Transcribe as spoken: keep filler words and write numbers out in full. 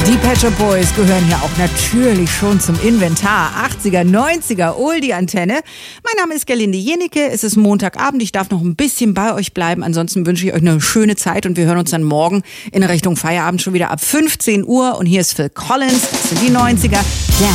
Die Pet Shop Boys gehören hier auch natürlich schon zum Inventar. achtziger, neunziger, Oldie-Antenne. Mein Name ist Gerlinde Jenecke. Es ist Montagabend. Ich darf noch ein bisschen bei euch bleiben. Ansonsten wünsche ich euch eine schöne Zeit und wir hören uns dann morgen in Richtung Feierabend schon wieder ab fünfzehn Uhr. Und hier ist Phil Collins. Das sind die neunziger. Ja.